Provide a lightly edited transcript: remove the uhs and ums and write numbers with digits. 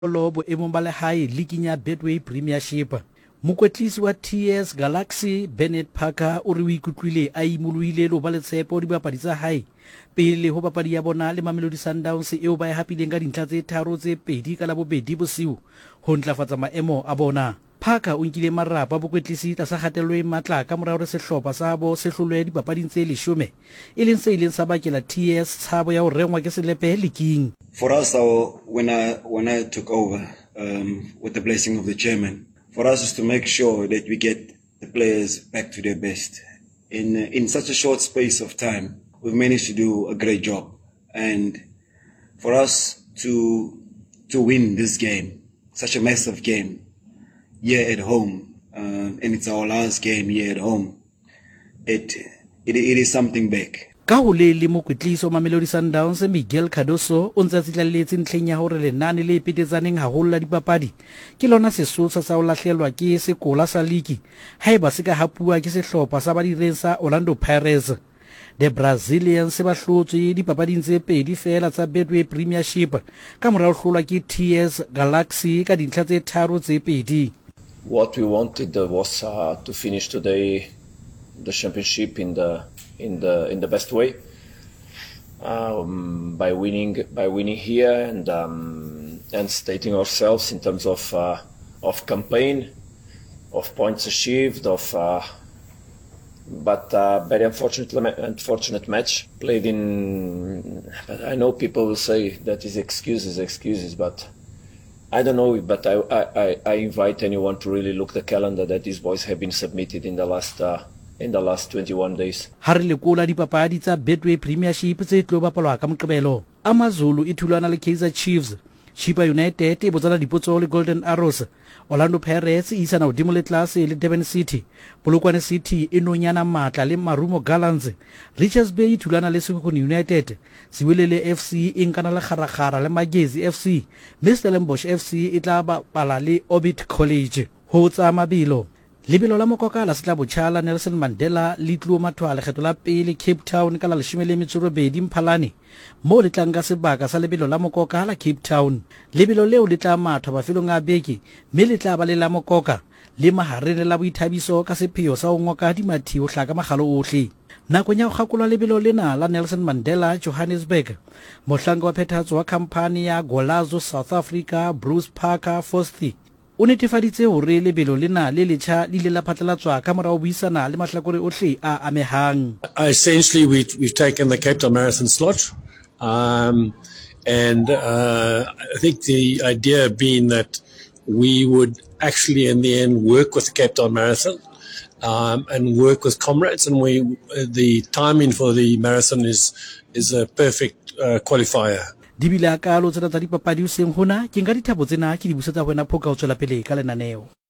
lo boemong ba lehae leagueng ya Betway Premiership. Mokwetlisi wa TS Galaxy Bernard Parker o re o ikutlwile a imoloile le ho ba le tshepo dibapadi tsa hae pele ho papadi ya bona le Mamelodi Sundowns eo ba e hapileng ka dintlha tse 3-2 ka Labobedi bosiu ho ntlafatsa maemo a bona. Parker o nkile marapa bokwetlisi tlasa kgatello e matla ka morao re sehlopha sa bo se hlolwe dipapading tse 10 e leng se ileng sa bakela TS tshabo ya ho rengwa ke selepe leagueng. For us, when I took over with the blessing of the chairman, for us is to make sure that we get the players back to their best. In such a short space of time, we've managed to do a great job. And for us to win this game, such a massive game, here at home, and it's our last game here at home, it is something big. Ka ho le mokwetlisi wa Mamelodi Sundowns Miguel Cardoso o ntse a tsitlalletse ntlheng ya hore lenane le ipetetsaneng haholo la dipapadi ke lona sesosa sa ho lahlelwa ke sekola sa league haeba se ka hapua ke sehlopha sa badireng sa Orlando Pirates. The Brazilians ba hlotswe dipapading tse 2 fela tsa Betway Premiership ka morao hlolwa ke TS Galaxy ka dintlha tse 3-2. What we wanted was to finish today the championship in the best way, by winning here and stating ourselves in terms of campaign, of points achieved, but very unfortunate match played in. I know people will say that is excuses, but I don't know. But I invite anyone to really look the calendar that these boys have been submitted in the last 21 days. Ha re lekola dipapadi tsa Betway Premiership tse tlo bapalwa ka Moqebelo, AmaZulu e thulana le Kaizer Chiefs, Chippa United e botsana dipotso le Golden Arrows, Orlando Pirates e isana hodimo le tlase le Durban City, Polokwane City e nonyana matla le Marumo Gallants, Richards Bay e thulana le Sekhukhune United, Siwelele FC e nkana le Kgarakgara le Magezi FC, Stellenbosch FC e tla bapala le Orbit College. Ho tsa mabelo lebelo la mokoka la setla botjhala Nelson Mandela le tluo mathwa lekgetho la pele Cape Town ka la 12 Mphalane mo le tlang ka sebaka sa lebelo la mokoka la Cape Town. Lebelo leo le tla mathwa bafelong a beke mme le tla ba le la mokoka le mahareng la boithabiso ka sepheo sa ho ngoka dimathi ho hlaka magalo ohle. Nakong ya go gakolwa lebelo lena la Nelson Mandela Johannesburg, mohlanka wa phethahatso wa khamphane ya Golazo South Africa Bruce Parker Forsyth o netefaditse hore lebelo lena le letjha le ile la phatlalatswa ka morao buisana le mahlakore ohle a amehang. Essentially, we've taken the Cape Town Marathon slot, and I think the idea being that we would actually in the end work with the Cape Town Marathon and work with comrades, and the timing for the marathon is a perfect qualifier. Dibila ka lo tsena tsa dipapadi o seng hona ke nka dithabo tsena ke di busetsa ho wena phoka o tswela pele ka lenaneo.